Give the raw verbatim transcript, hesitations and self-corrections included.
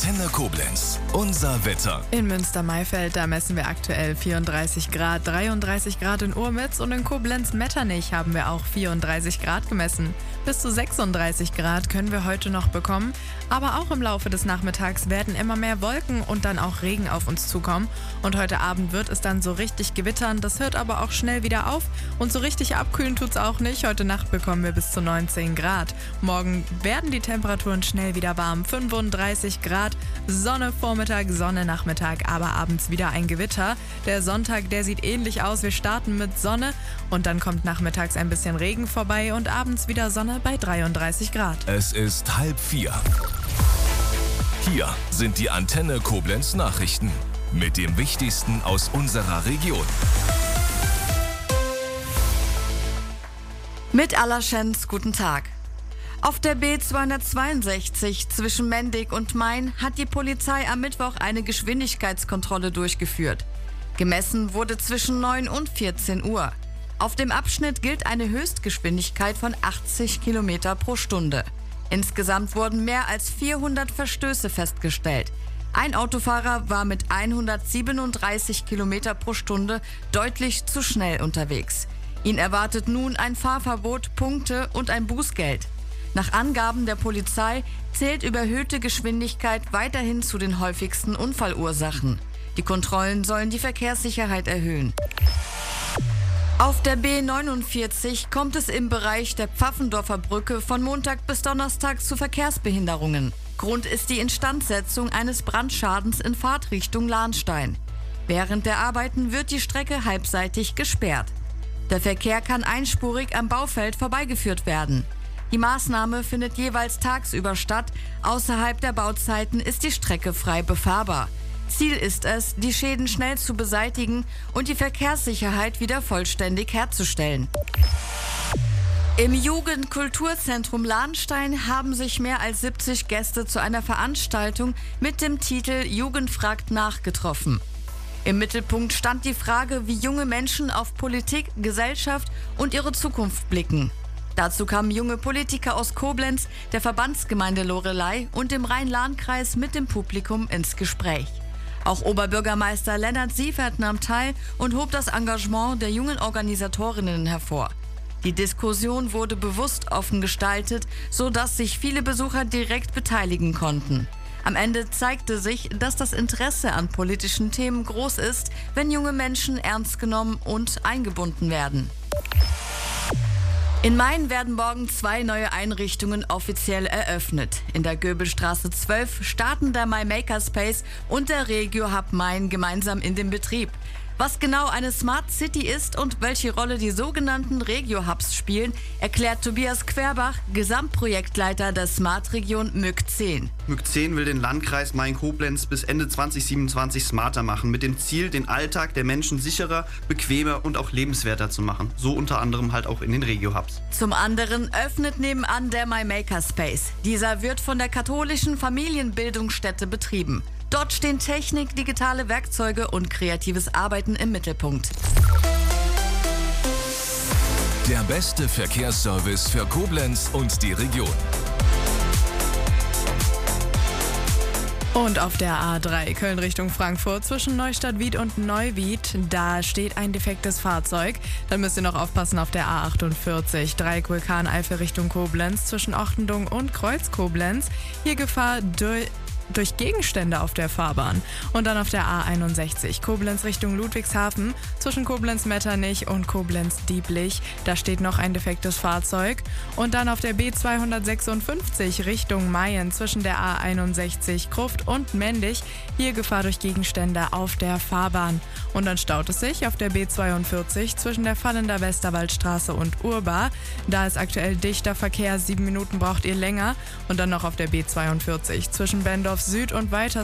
Antenne Koblenz. Unser Wetter. In Münster-Maifeld, da messen wir aktuell vierunddreißig Grad, dreiunddreißig Grad in Urmitz und in Koblenz-Metternich haben wir auch vierunddreißig Grad gemessen. Bis zu sechsunddreißig Grad können wir heute noch bekommen, aber auch im Laufe des Nachmittags werden immer mehr Wolken und dann auch Regen auf uns zukommen. Und heute Abend wird es dann so richtig gewittern, das hört aber auch schnell wieder auf und so richtig abkühlen tut's auch nicht. Heute Nacht bekommen wir bis zu neunzehn Grad. Morgen werden die Temperaturen schnell wieder warm, fünfunddreißig Grad, Sonne Vormittag, Sonne Nachmittag, aber abends wieder ein Gewitter. Der Sonntag, der sieht ähnlich aus, wir starten mit Sonne und dann kommt nachmittags ein bisschen Regen vorbei und abends wieder Sonne bei dreiunddreißig Grad. Es ist halb vier. Hier sind die Antenne Koblenz Nachrichten mit dem Wichtigsten aus unserer Region. Mit Allerschenz, guten Tag. Auf der B zweihundertzweiundsechzig zwischen Mendig und Main hat die Polizei am Mittwoch eine Geschwindigkeitskontrolle durchgeführt. Gemessen wurde zwischen neun und vierzehn Uhr. Auf dem Abschnitt gilt eine Höchstgeschwindigkeit von achtzig Kilometer pro Stunde. Insgesamt wurden mehr als vierhundert Verstöße festgestellt. Ein Autofahrer war mit hundertsiebenunddreißig Kilometer pro Stunde deutlich zu schnell unterwegs. Ihn erwartet nun ein Fahrverbot, Punkte und ein Bußgeld. Nach Angaben der Polizei zählt überhöhte Geschwindigkeit weiterhin zu den häufigsten Unfallursachen. Die Kontrollen sollen die Verkehrssicherheit erhöhen. Auf der B neunundvierzig kommt es im Bereich der Pfaffendorfer Brücke von Montag bis Donnerstag zu Verkehrsbehinderungen. Grund ist die Instandsetzung eines Brandschadens in Fahrtrichtung Lahnstein. Während der Arbeiten wird die Strecke halbseitig gesperrt. Der Verkehr kann einspurig am Baufeld vorbeigeführt werden. Die Maßnahme findet jeweils tagsüber statt. Außerhalb der Bauzeiten ist die Strecke frei befahrbar. Ziel ist es, die Schäden schnell zu beseitigen und die Verkehrssicherheit wieder vollständig herzustellen. Im Jugendkulturzentrum Lahnstein haben sich mehr als siebzig Gäste zu einer Veranstaltung mit dem Titel Jugend fragt nach getroffen. Im Mittelpunkt stand die Frage, wie junge Menschen auf Politik, Gesellschaft und ihre Zukunft blicken. Dazu kamen junge Politiker aus Koblenz, der Verbandsgemeinde Loreley und dem Rhein-Lahn-Kreis mit dem Publikum ins Gespräch. Auch Oberbürgermeister Lennart Siefert nahm teil und hob das Engagement der jungen Organisatorinnen hervor. Die Diskussion wurde bewusst offen gestaltet, sodass sich viele Besucher direkt beteiligen konnten. Am Ende zeigte sich, dass das Interesse an politischen Themen groß ist, wenn junge Menschen ernst genommen und eingebunden werden. In Main werden morgen zwei neue Einrichtungen offiziell eröffnet. In der Göbelstraße zwölf starten der My Makerspace und der Regio Hub Main gemeinsam in den Betrieb. Was genau eine Smart City ist und welche Rolle die sogenannten Regio-Hubs spielen, erklärt Tobias Querbach, Gesamtprojektleiter der Smart-Region M Ü K zehn. M Ü K zehn will den Landkreis Main-Koblenz bis Ende zwanzig siebenundzwanzig smarter machen, mit dem Ziel, den Alltag der Menschen sicherer, bequemer und auch lebenswerter zu machen. So unter anderem halt auch in den Regio-Hubs. Zum anderen öffnet nebenan der My Makerspace. Dieser wird von der katholischen Familienbildungsstätte betrieben. Dort stehen Technik, digitale Werkzeuge und kreatives Arbeiten im Mittelpunkt. Der beste Verkehrsservice für Koblenz und die Region. Und auf der A drei Köln Richtung Frankfurt zwischen Neustadt-Wied und Neuwied, da steht ein defektes Fahrzeug. Dann müsst ihr noch aufpassen auf der A achtundvierzig Dreieck Vulkaneifel Richtung Koblenz zwischen Ochtendung und Kreuz Koblenz. Hier Gefahr durch... durch Gegenstände auf der Fahrbahn. Und dann auf der A einundsechzig Koblenz Richtung Ludwigshafen zwischen Koblenz-Metternich und Koblenz-Dieblich. Da steht noch ein defektes Fahrzeug. Und dann auf der B zweihundertsechsundfünfzig Richtung Mayen zwischen der A einundsechzig Gruft und Mendig. Hier Gefahr durch Gegenstände auf der Fahrbahn. Und dann staut es sich auf der B zweiundvierzig zwischen der Fallender Westerwaldstraße und Urbar. Da ist aktuell dichter Verkehr, sieben Minuten braucht ihr länger. Und dann noch auf der B zweiundvierzig zwischen Bendorf Süd und weiter